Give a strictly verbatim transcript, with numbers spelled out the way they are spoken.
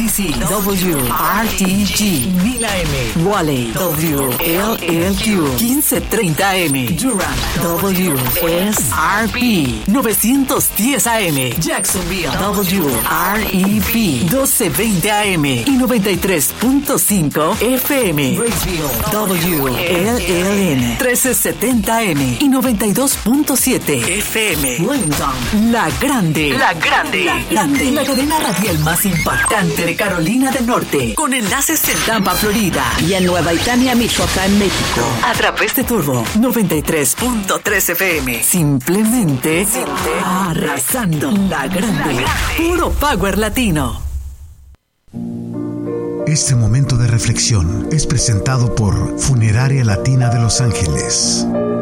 C, W R T G, mil A M, Raleigh, W L L Q, quince treinta A M, Durham, W S R P, novecientos diez A M, Jacksonville, W R E P, doce veinte A M y noventa y tres punto cinco F M, Raceville, W L L N, trece setenta A M y noventa y dos punto siete F M, Wellington, La Grande, La Grande, La Grande, la cadena radial más impactante de Carolina del Norte, con enlaces en Tampa, Florida, y en Nueva Italia, Michoacán, México, a través de Turbo noventa y tres punto tres F M. Simplemente arrasando. La Grande, puro power latino. Este momento de reflexión es presentado por Funeraria Latina de Los Ángeles.